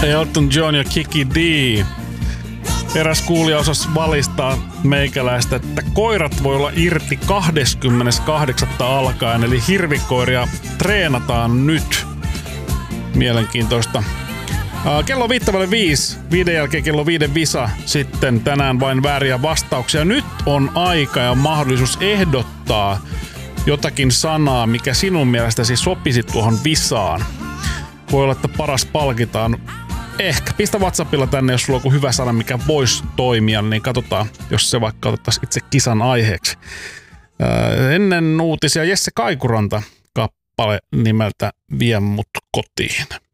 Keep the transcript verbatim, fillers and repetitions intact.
Elton John ja Kiki D. Eräs kuulija osasi valistaa meikäläistä, että koirat voi olla irti kahdeskymmeneskahdeksas alkaen, eli hirvikoiria treenataan nyt. Mielenkiintoista. Kello viittävälle viisi, viiden jälkeen kello viiden visa, sitten tänään vain vääriä vastauksia. Nyt on aika ja mahdollisuus ehdottaa jotakin sanaa, mikä sinun mielestäsi sopisi tuohon visaan. Voi olla, että paras palkitaan. Ehkä. Pistä WhatsAppilla tänne, jos sulla on joku hyvä sana, mikä voisi toimia, niin katsotaan, jos se vaikka otettaisiin itse kisan aiheeksi. Öö, ennen uutisia Jesse Kaikuranta kappale nimeltä Vie mut kotiin.